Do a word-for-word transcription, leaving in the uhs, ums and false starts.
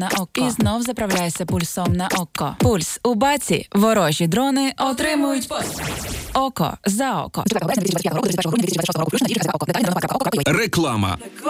на око. І знов заправляйся пульсом на око. Пульс у баці. Ворожі дрони отримують постріл. Око за око. Реклама.